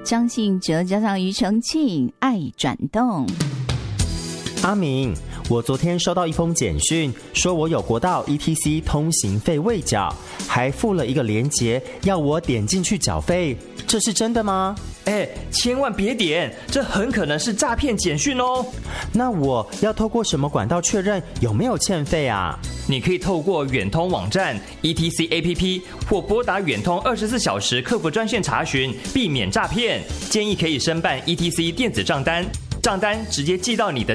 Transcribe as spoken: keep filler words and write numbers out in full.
张信哲加上庾澄庆，爱转动。 阿明，我昨天收到一封简讯，说我有国道 E T C 通行费未缴，还附了一个连结，要我点进去缴费，这是真的吗？ 哎，千万别点，这很可能是诈骗简讯哦。 那我要透过什么管道确认有没有欠费啊？ 你可以透过远通网站 E T C A P P 或拨打远通二十四小时客服专线查询，避免诈骗。建议可以申办 E T C 电子账单，账单直接寄到你的